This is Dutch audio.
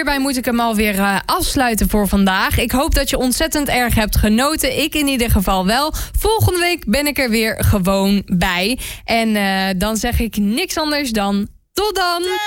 hierbij moet ik hem alweer afsluiten voor vandaag. Ik hoop dat je ontzettend erg hebt genoten. Ik in ieder geval wel. Volgende week ben ik er weer gewoon bij. En dan zeg ik niks anders dan tot dan!